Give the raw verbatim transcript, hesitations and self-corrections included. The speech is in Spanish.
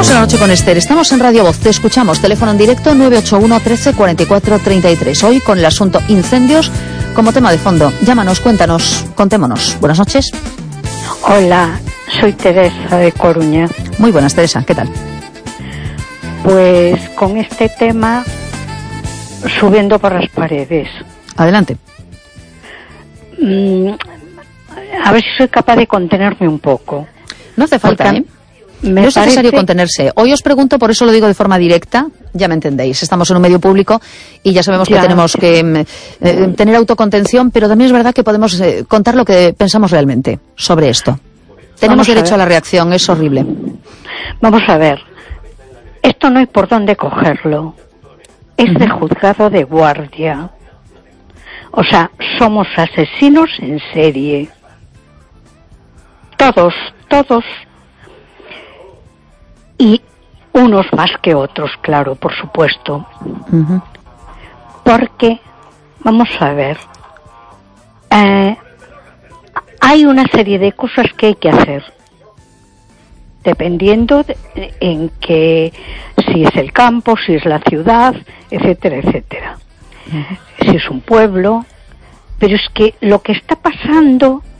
Seguimos en La Noche con Esther. Estamos en Radio Voz. Te escuchamos. Teléfono en directo nueve ocho uno, trece, cuarenta y cuatro, treinta y tres. Hoy con el asunto incendios como tema de fondo. Llámanos, cuéntanos, contémonos. Buenas noches. Hola, soy Teresa de Coruña. Muy buenas, Teresa. ¿Qué tal? Pues con este tema, subiendo por las paredes. Adelante. Mm, a ver si soy capaz de contenerme un poco. No hace falta, Porque ¿eh? Me no es parece... necesario contenerse. Hoy os pregunto, por eso lo digo de forma directa, ya me entendéis. Estamos en un medio público y ya sabemos ya. que tenemos que eh, tener autocontención, pero también es verdad que podemos eh, contar lo que pensamos realmente sobre esto. Tenemos Vamos derecho a, a la reacción, es horrible. Vamos a ver. Esto no hay por dónde cogerlo. Es uh-huh. de juzgado de guardia. O sea, somos asesinos en serie. Todos, todos. Y unos más que otros, claro, por supuesto. Uh-huh. Porque, vamos a ver, eh, hay una serie de cosas que hay que hacer, dependiendo de, en que, si es el campo, si es la ciudad, etcétera, etcétera. Uh-huh. Si es un pueblo, pero es que lo que está pasando